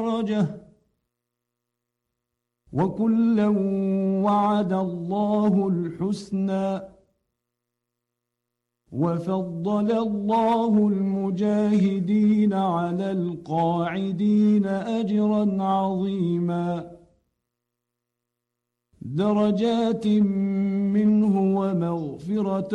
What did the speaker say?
درجة وكلا وعد الله الحسنى وفضل الله المجاهدين على القاعدين أجرا عظيما درجات منه ومغفرة